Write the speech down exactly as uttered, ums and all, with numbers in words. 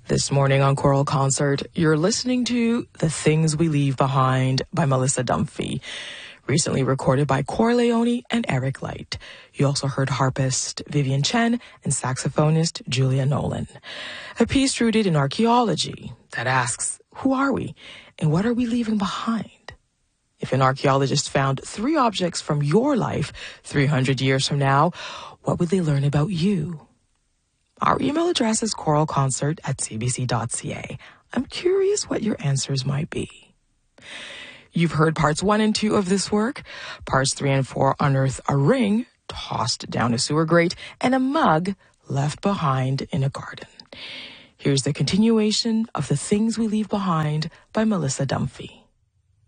This morning on Choral Concert, you're listening to The Things We Leave Behind by Melissa Dunphy, recently recorded by Corleone and Eric Light. You also heard harpist Vivian Chen and saxophonist Julia Nolan. A piece rooted in archaeology that asks, who are we and what are we leaving behind? If an archaeologist found three objects from your life three hundred years from now, what would they learn about you? Our email address is choralconcert at c b c dot c a. I'm curious what your answers might be. You've heard parts one and two of this work. Parts three and four unearth a ring tossed down a sewer grate and a mug left behind in a garden. Here's the continuation of The Things We Leave Behind by Melissa Dunphy.